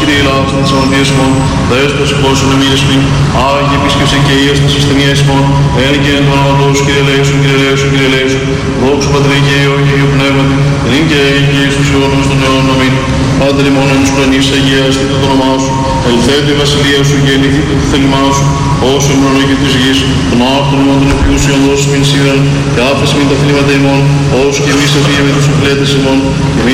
Κύριε ελάφρυνε της αμαρτίας ημών, δέστος εκπόσων εμείς μην, Άγιε επίσκεψε και Υιός της ασθενείας ημών, εν και εν του όνοματος, Κύριε ελέησον, Κύριε ελέησον, Κύριε ελέησον, δόξου Πατρί και Υιό και Υιό Πνεύματι, εν και Εις τους αιώνας των αιώνων. Αμήν. Πάτερ ημών εν τους ουρανείς, αγιαστείτε το όνομά σου, ελθέτω η βασιλεία σου και γεννηθείτε το θέλημά σου, όσο ymνονό και της γης, των άφθων ημών των επιούσιων δώσου μην σίδεραν, και άφεση μην τα θλίματα ημών, όσο και εμείς αφήγαμε τους οφειλέτες ημών,